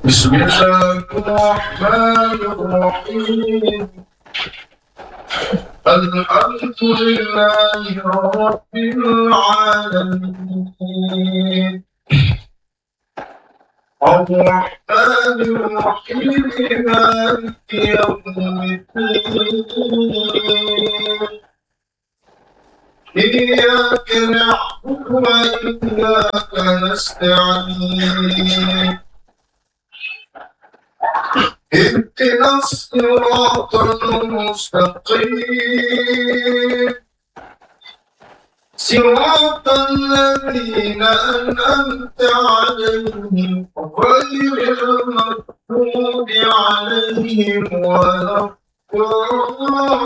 بسم الله الرحمن الرحيم. الحمد لله رب العالمين، الرحمن الرحيم، مالك يوم الدين. إياك نعبد وإياك نستعين، اهدنا الصراط المستقيم، صراط الذين أنعمت عليهم غير المغضوب عليهم ولا الضالين.